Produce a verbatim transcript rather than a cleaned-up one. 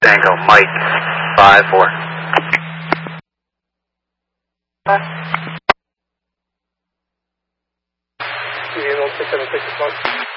Tango Mike five four. one six seven six one.